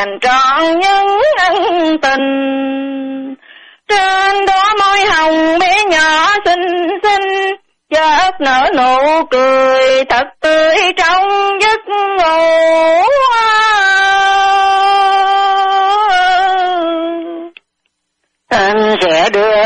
dành trọn những ân tình. Trên đó môi hồng bé nhỏ xinh xinh, chợt nở nụ cười thật tươi trong giấc ngủ.